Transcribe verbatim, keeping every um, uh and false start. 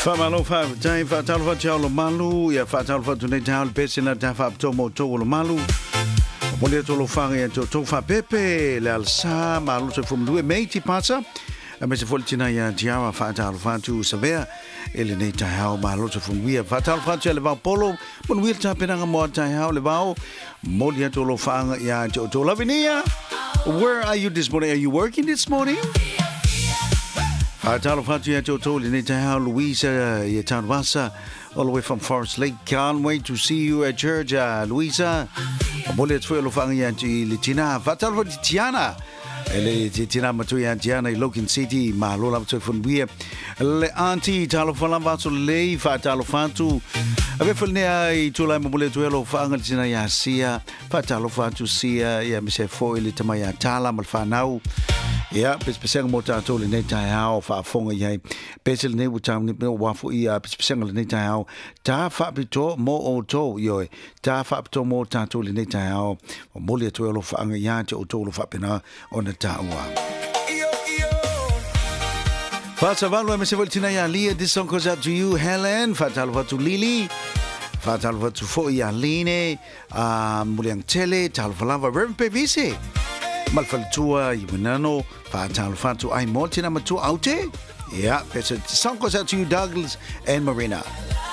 Famalo fa tai fa talo fa talo malu ya fa talo fa tune talo pesina ta fa tomo to lo malu. Mole to lo fa ya to to fa pepe le alsa malu se fum due meiti passa. A me se foltina ya diava fa talo fa tu savea ele nei tai hao malu se fum via fa talo fa le va polo mon wir ta penanga mo tai hao le va mole to lo fa ya to to lavinia. Where are you this morning? Are you working this morning? Talo fatu ya toto le neta Louisa ya Tanwasa all the way from Forest Lake. Can't wait to see you at church, uh, Louisa. Mole tfue lo fang ya ti litina. Fatalo fatu Tiana. Ele tina matu ya Tiana Logan City ma lo la tfue fun wie. Le auntie talo fala vaso le fatalo fatu. Ave fulne ai tula mole tfue lo fang tina ya sia. Fatalo fatu sia ya mise fo ile tama ya tala mal fanau. Ja, bespreken moet daar toch niet te houden van vongen jij. Besel niet moet daar niet meer wat voor je bespreken niet te houden. Daar vaak to mo auto joh. Daar vaak to mo daar toch niet te houden. Moet je toch wel van ja je auto of bijna on het touwen. Fatal value me se voltina ya Lia this song goes out to you Helen. Fatal value to Lily. Fatal value to for ya Line. Ah, muliang tele tal valava rempe visi. Malfaltua Imanano, Fatal Fatu, I Mortina Matu Aute. Yeah, it's a song goes out to you, Douglas and Marina.